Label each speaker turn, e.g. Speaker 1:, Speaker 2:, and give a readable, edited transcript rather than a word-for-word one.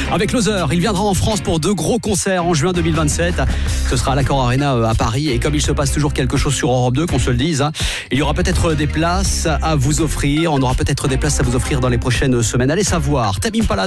Speaker 1: Avec Loser, il viendra en France pour 2 gros concerts en juin 2027. Ce sera à l'Accor Arena à Paris. Et comme il se passe toujours quelque chose sur Europe 2, qu'on se le dise, il y aura peut-être des places à vous offrir. On aura peut-être des places à vous offrir dans les prochaines semaines. Allez savoir. Tame Impala